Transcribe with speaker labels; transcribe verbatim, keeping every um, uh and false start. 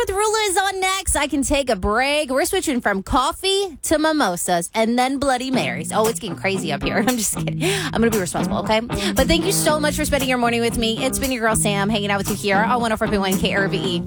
Speaker 1: with Rula is on next. I can take a break. We're switching from coffee to mimosas and then Bloody Marys. Oh, it's getting crazy up here. I'm just kidding. I'm going to be responsible, okay? But thank you so much for spending your morning with me. It's been your girl, Sam, hanging out with you here on one oh four point one K R V E.